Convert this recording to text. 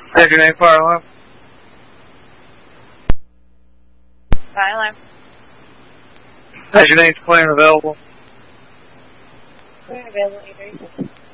State your name, fire alarm. Fire alarm. State your name, clear and available. Clear and available, 836.